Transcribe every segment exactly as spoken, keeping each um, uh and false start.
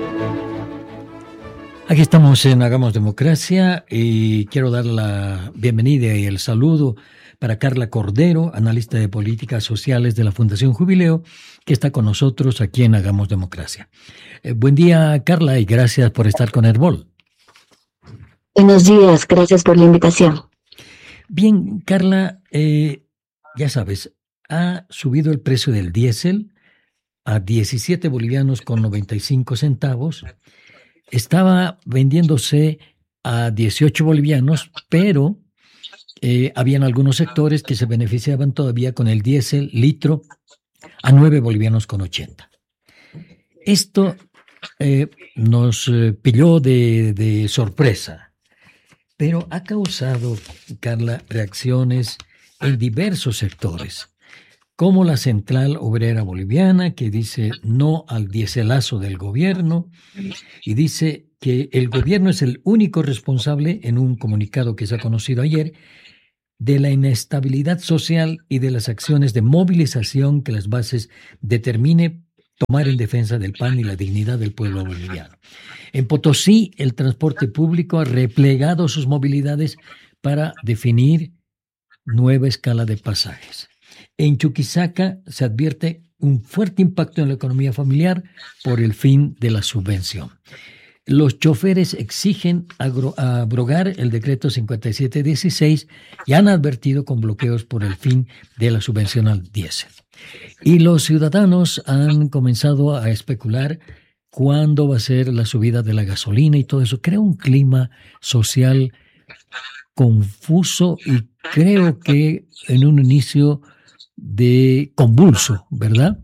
Aquí estamos en Hagamos Democracia y quiero dar la bienvenida y el saludo para Carla Cordero, analista de políticas sociales de la Fundación Jubileo, que está con nosotros aquí en Hagamos Democracia. Eh, buen día, Carla, y gracias por estar con Herbol. Buenos días, gracias por la invitación. Bien, Carla, eh, ya sabes, ha subido el precio del diésel a diecisiete bolivianos con noventa y cinco centavos. Estaba vendiéndose a dieciocho bolivianos, pero eh, habían algunos sectores que se beneficiaban todavía con el diésel litro a nueve bolivianos con ochenta. Esto eh, nos eh, pilló de, de sorpresa, pero ha causado, Carla, reacciones en diversos sectores, como la Central Obrera Boliviana, que dice no al diéselazo del gobierno y dice que el gobierno es el único responsable, en un comunicado que se ha conocido ayer, de la inestabilidad social y de las acciones de movilización que las bases determine tomar en defensa del pan y la dignidad del pueblo boliviano. En Potosí, el transporte público ha replegado sus movilidades para definir nueva escala de pasajes. En Chuquisaca se advierte un fuerte impacto en la economía familiar por el fin de la subvención. Los choferes exigen agro- abrogar el decreto cincuenta y siete dieciséis y han advertido con bloqueos por el fin de la subvención al diésel. Y los ciudadanos han comenzado a especular cuándo va a ser la subida de la gasolina y todo eso. Crea un clima social confuso y creo que en un inicio de convulso, ¿verdad?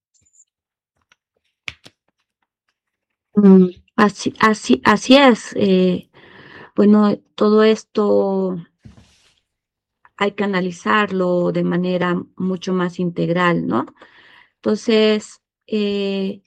Mm, así, así, así es. Eh, bueno, todo esto hay que analizarlo de manera mucho más integral, ¿no? Entonces, eh,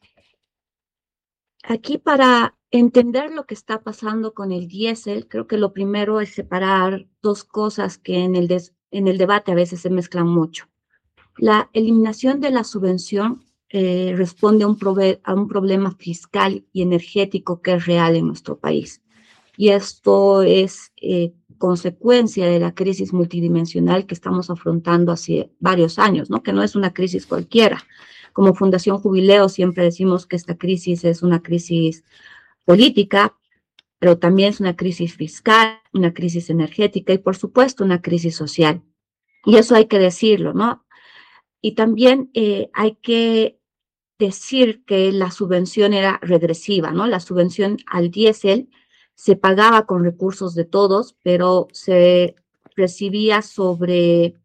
aquí para entender lo que está pasando con el diésel, creo que lo primero es separar dos cosas que en el, des- en el debate a veces se mezclan mucho. La eliminación de la subvención eh, responde a un, prove- a un problema fiscal y energético que es real en nuestro país. Y esto es eh, consecuencia de la crisis multidimensional que estamos afrontando hace varios años, ¿no? Que no es una crisis cualquiera. Como Fundación Jubileo siempre decimos que esta crisis es una crisis política, pero también es una crisis fiscal, una crisis energética y, por supuesto, una crisis social. Y eso hay que decirlo, ¿no? Y también eh, hay que decir que la subvención era regresiva, ¿no? La subvención al diésel se pagaba con recursos de todos, pero se recibía sobre,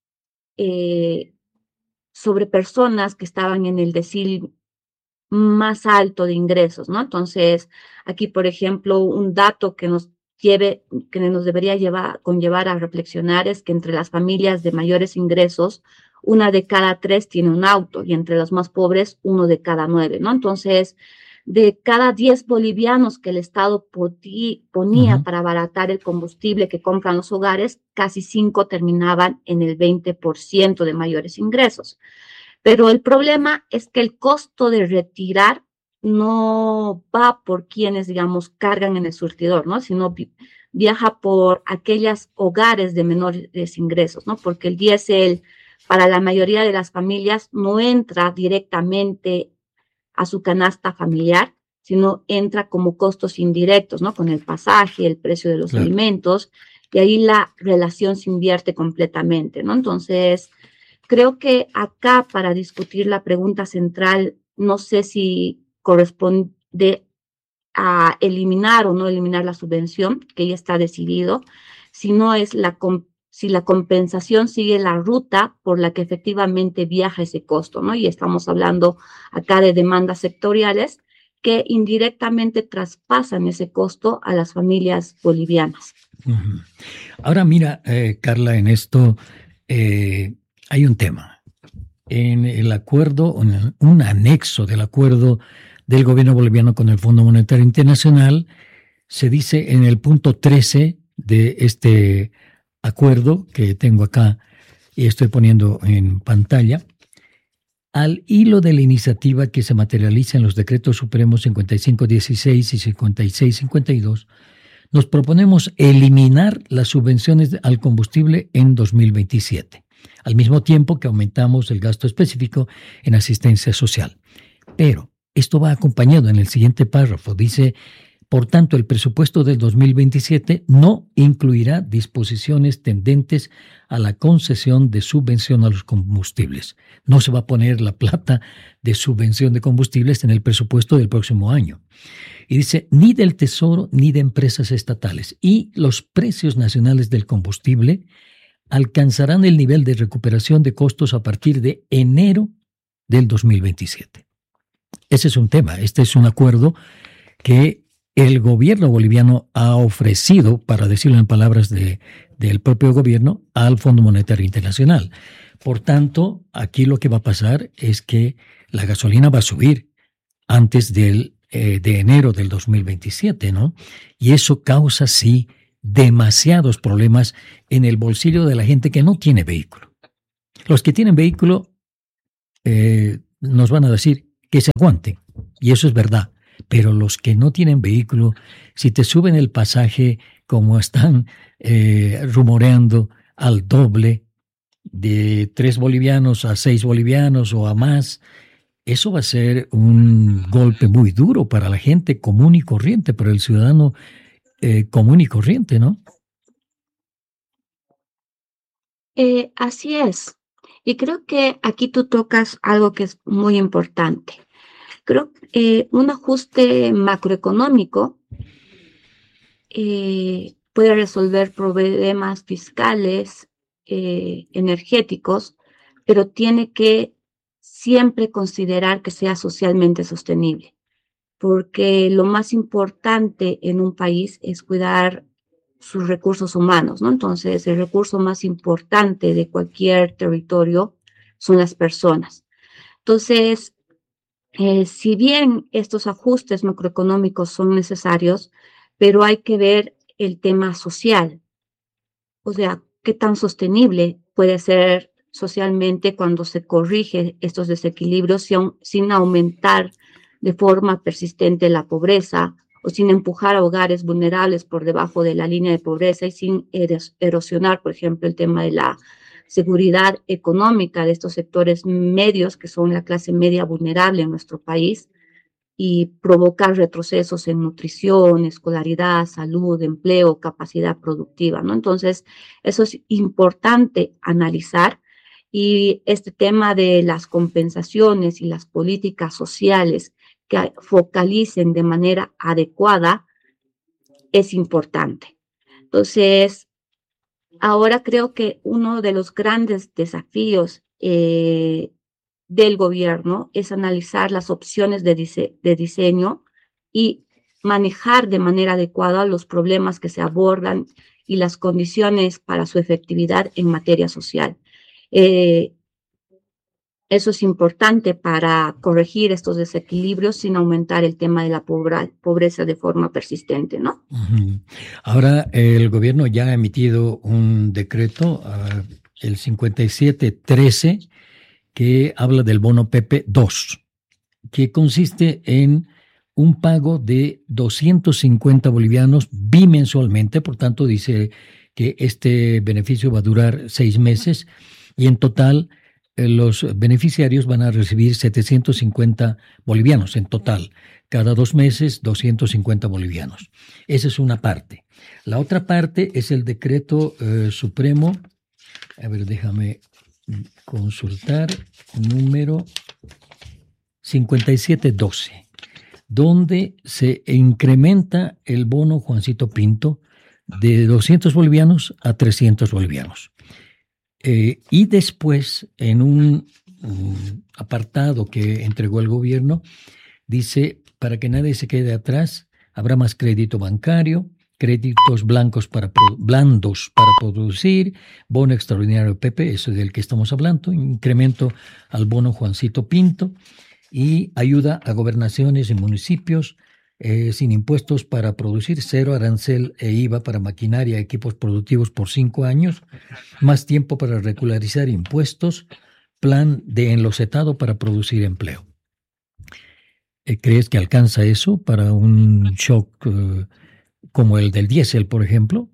eh, sobre personas que estaban en el decil más alto de ingresos, ¿no? Entonces, aquí, por ejemplo, un dato que nos lleve, que nos debería llevar, conllevar a reflexionar es que entre las familias de mayores ingresos, una de cada tres tiene un auto y entre los más pobres, uno de cada nueve, ¿no? Entonces, de cada diez bolivianos que el Estado ponía Uh-huh. para abaratar el combustible que compran los hogares, casi cinco terminaban en el veinte por ciento de mayores ingresos. Pero el problema es que el costo de retirar no va por quienes, digamos, cargan en el surtidor, ¿no? Sino vi- viaja por aquellos hogares de menores ingresos, ¿no? Porque el diésel para la mayoría de las familias no entra directamente a su canasta familiar, sino entra como costos indirectos, ¿no? Con el pasaje, el precio de los Claro. alimentos, y ahí la relación se invierte completamente, ¿no? Entonces, creo que acá para discutir la pregunta central, no sé si corresponde a eliminar o no eliminar la subvención, que ya está decidido, sino es la si la compensación sigue la ruta por la que efectivamente viaja ese costo, ¿no? Y estamos hablando acá de demandas sectoriales que indirectamente traspasan ese costo a las familias bolivianas. Uh-huh. Ahora mira, eh, Carla, en esto eh, hay un tema. En el acuerdo, un, un anexo del acuerdo del gobierno boliviano con el Fondo Monetario Internacional, se dice en el punto trece de este acuerdo que tengo acá y estoy poniendo en pantalla, al hilo de la iniciativa que se materializa en los decretos supremos cincuenta y cinco dieciséis y cincuenta y seis cincuenta y dos, nos proponemos eliminar las subvenciones al combustible en dos mil veintisiete, al mismo tiempo que aumentamos el gasto específico en asistencia social. Pero esto va acompañado en el siguiente párrafo. Dice, por tanto, el presupuesto del dos mil veintisiete no incluirá disposiciones tendentes a la concesión de subvención a los combustibles. No se va a poner la plata de subvención de combustibles en el presupuesto del próximo año. Y dice, ni del Tesoro ni de empresas estatales. Y los precios nacionales del combustible alcanzarán el nivel de recuperación de costos a partir de enero del dos mil veintisiete. Ese es un tema. Este es un acuerdo que el gobierno boliviano ha ofrecido, para decirlo en palabras de, del propio gobierno, al Fondo Monetario Internacional. Por tanto, aquí lo que va a pasar es que la gasolina va a subir antes del, eh, de enero del dos mil veintisiete, ¿no? Y eso causa, sí, demasiados problemas en el bolsillo de la gente que no tiene vehículo. Los que tienen vehículo eh, nos van a decir que se aguanten, y eso es verdad. Pero los que no tienen vehículo, si te suben el pasaje como están eh, rumoreando al doble, de tres bolivianos a seis bolivianos o a más, eso va a ser un golpe muy duro para la gente común y corriente, para el ciudadano eh, común y corriente, ¿no? Eh, así es. Y creo que aquí tú tocas algo que es muy importante. Creo que eh, un ajuste macroeconómico eh, puede resolver problemas fiscales, eh, energéticos, pero tiene que siempre considerar que sea socialmente sostenible, porque lo más importante en un país es cuidar sus recursos humanos, ¿no? Entonces, el recurso más importante de cualquier territorio son las personas. Entonces, Eh, si bien estos ajustes macroeconómicos son necesarios, pero hay que ver el tema social. O sea, qué tan sostenible puede ser socialmente cuando se corrige estos desequilibrios sin, sin aumentar de forma persistente la pobreza o sin empujar a hogares vulnerables por debajo de la línea de pobreza y sin erosionar, por ejemplo, el tema de la seguridad económica de estos sectores medios que son la clase media vulnerable en nuestro país y provocar retrocesos en nutrición, escolaridad, salud, empleo, capacidad productiva, ¿no? Entonces, eso es importante analizar y este tema de las compensaciones y las políticas sociales que focalicen de manera adecuada es importante. Entonces, ahora creo que uno de los grandes desafíos eh, del gobierno es analizar las opciones de, dise de diseño y manejar de manera adecuada los problemas que se abordan y las condiciones para su efectividad en materia social. Eh, eso es importante para corregir estos desequilibrios sin aumentar el tema de la pobreza de forma persistente, ¿no? Uh-huh. Ahora, el gobierno ya ha emitido un decreto, uh, el cincuenta y siete trece, que habla del bono Pepe dos, que consiste en un pago de doscientos cincuenta bolivianos bimensualmente. Por tanto, dice que este beneficio va a durar seis meses y en total los beneficiarios van a recibir setecientos cincuenta bolivianos en total. Cada dos meses, doscientos cincuenta bolivianos. Esa es una parte. La otra parte es el decreto eh, supremo. A ver, déjame consultar. Número cincuenta y siete doce, donde se incrementa el bono Juancito Pinto de doscientos bolivianos a trescientos bolivianos. Eh, y después, en un um, apartado que entregó el gobierno, dice, para que nadie se quede atrás, habrá más crédito bancario, créditos blancos para blandos para producir, bono extraordinario Pepe, eso es del que estamos hablando, incremento al bono Juancito Pinto y ayuda a gobernaciones y municipios eh, sin impuestos para producir, cero arancel e I V A para maquinaria y equipos productivos por cinco años, más tiempo para regularizar impuestos, plan de enlocetado para producir empleo. ¿Crees que alcanza eso para un shock uh, como el del diésel, por ejemplo?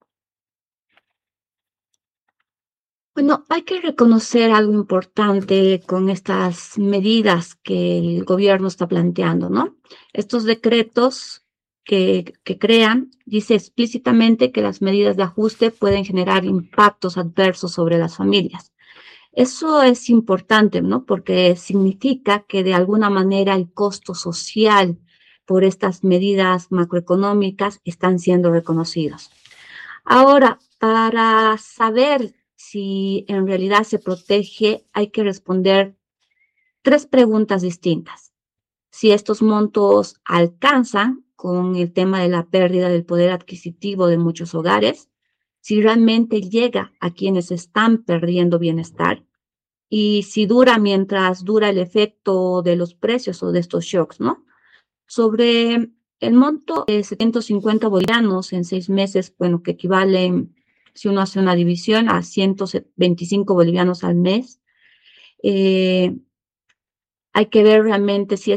Bueno, hay que reconocer algo importante con estas medidas que el gobierno está planteando, ¿no? Estos decretos que, que crean, dice explícitamente que las medidas de ajuste pueden generar impactos adversos sobre las familias. Eso es importante, ¿no? Porque significa que de alguna manera el costo social por estas medidas macroeconómicas están siendo reconocidos. Ahora, para saber si en realidad se protege, hay que responder tres preguntas distintas. Si estos montos alcanzan con el tema de la pérdida del poder adquisitivo de muchos hogares, si realmente llega a quienes están perdiendo bienestar, y si dura mientras dura el efecto de los precios o de estos shocks, ¿no? Sobre el monto de setecientos cincuenta bolivianos en seis meses, bueno, que equivalen, si uno hace una división, a ciento veinticinco bolivianos al mes, eh, hay que ver realmente si es